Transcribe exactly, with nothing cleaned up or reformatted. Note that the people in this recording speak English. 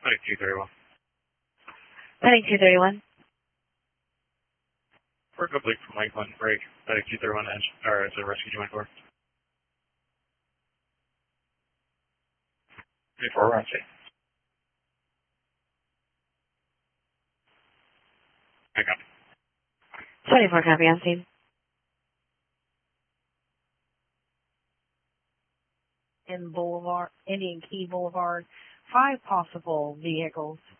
Medic two thirty-one. Medic two thirty-one. Work oblique from Lakeland, break. Medic two thirty-one, edge, or is it rescue joint four? twenty-four, we're on scene. I got it. twenty-four, copy on scene. In Boulevard, Indian Key Boulevard, five possible vehicles